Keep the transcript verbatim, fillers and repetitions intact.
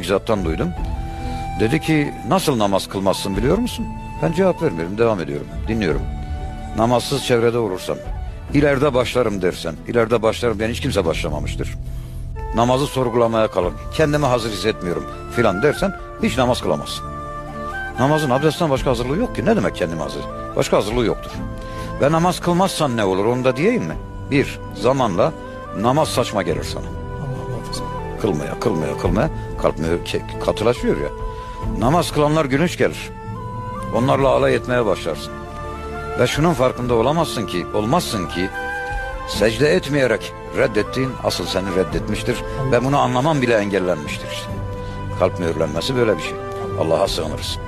zattan duydum. Dedi ki nasıl namaz kılmazsın biliyor musun? Ben cevap vermiyorum, devam ediyorum, dinliyorum. Namazsız çevrede olursam, ileride başlarım dersen, ileride başlarım yani hiç kimse başlamamıştır. Namazı sorgulamaya kalın, kendimi hazır hissetmiyorum filan dersen hiç namaz kılamazsın. Namazın abdestten başka hazırlığı yok ki. Ne demek kendimi hazır? Başka hazırlığı yoktur. Ve namaz kılmazsan ne olur onu da diyeyim mi? Bir, zamanla namaz saçma gelir sana. Kılmaya, kılmaya, kılmaya kalkmıyor, katılaşıyor ya. Namaz kılanlar gülünç gelir. Onlarla alay etmeye başlarsın. Ve şunun farkında olamazsın ki, olmazsın ki secde etmeyerek reddettiğin asıl seni reddetmiştir. Ve bunu anlaman bile engellenmiştir. Kalp mühürlenmesi böyle bir şey. Allah'a sığınırız.